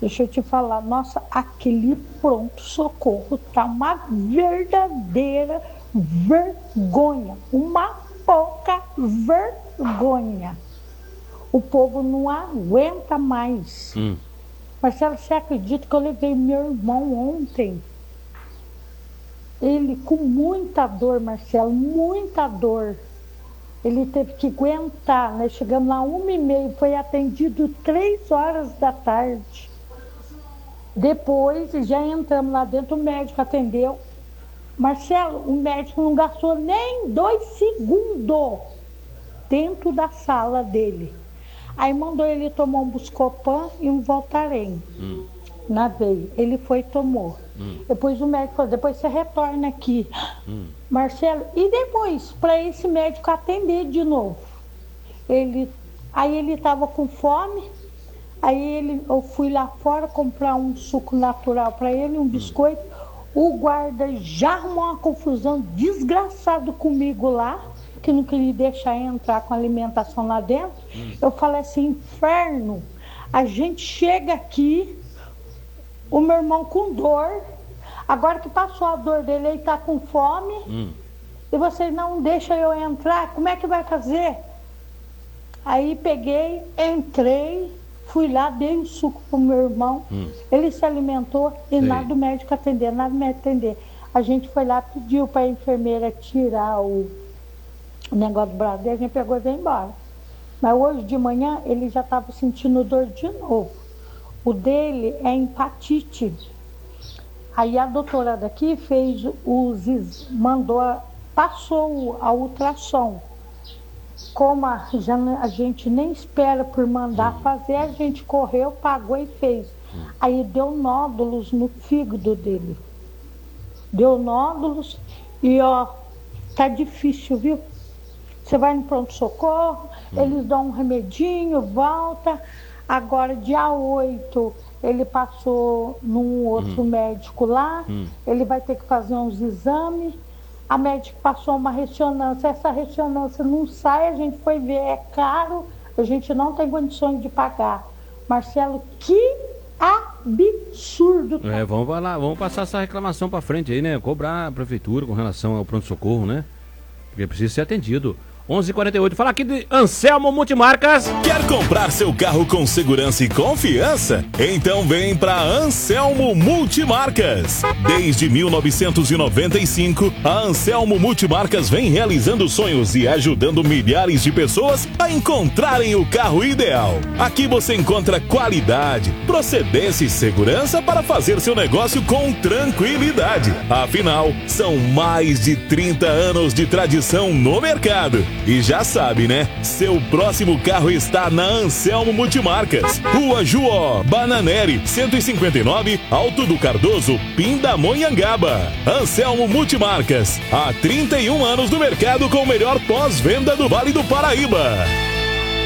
Deixa eu te falar, nossa, aquele pronto-socorro tá uma verdadeira vergonha, uma pouca vergonha. O povo não aguenta mais. Marcelo, você acredita que eu levei meu irmão ontem? Ele com muita dor, Marcelo, muita dor. Ele teve que aguentar, nós chegamos lá 1h30, foi atendido 3 horas da tarde. Depois já entramos lá dentro, o médico atendeu. Marcelo, o médico não gastou nem 2 segundos dentro da sala dele. Aí mandou ele tomar um Buscopan e um Voltaren na veia. Ele foi e tomou. Depois o médico falou, depois você retorna aqui. Marcelo, e depois para esse médico atender de novo? Aí ele estava com fome, eu fui lá fora comprar um suco natural para ele, um biscoito. O guarda já arrumou uma confusão desgraçado comigo lá, que não queria deixar entrar com alimentação lá dentro. Eu falei assim, inferno, a gente chega aqui, o meu irmão com dor, agora que passou a dor dele, ele está com fome, e vocês não deixam eu entrar, como é que vai fazer? Aí peguei, entrei, fui lá, dei um suco pro meu irmão, ele se alimentou e nada do médico atender, nada do médico atender. A gente foi lá, pediu para a enfermeira tirar o negócio do braço dele, a gente pegou e veio embora. Mas hoje de manhã ele já estava sentindo dor de novo. O dele é empatite. Aí a doutora daqui fez passou a ultrassom. Como a gente nem espera por mandar fazer, a gente correu, pagou e fez. Aí deu nódulos no fígado dele. Deu nódulos e tá difícil, viu? Você vai no pronto-socorro, eles dão um remedinho, volta. Agora, dia 8, ele passou num outro médico lá, ele vai ter que fazer uns exames. A médica passou uma ressonância, essa ressonância não sai, a gente foi ver, é caro, a gente não tem condições de pagar. Marcelo, que absurdo. Vamos lá, vamos passar essa reclamação para frente aí, né? Cobrar a prefeitura com relação ao pronto-socorro, né? Porque precisa ser atendido. 11h48, fala aqui de Anselmo Multimarcas. Quer comprar seu carro com segurança e confiança? Então vem pra Anselmo Multimarcas. Desde 1995, a Anselmo Multimarcas vem realizando sonhos e ajudando milhares de pessoas a encontrarem o carro ideal. Aqui você encontra qualidade, procedência e segurança para fazer seu negócio com tranquilidade. Afinal, são mais de 30 anos de tradição no mercado. E já sabe, né? Seu próximo carro está na Anselmo Multimarcas. Rua Juó, Bananeri, 159, Alto do Cardoso, Pindamonhangaba. Anselmo Multimarcas. Há 31 anos no mercado com o melhor pós-venda do Vale do Paraíba.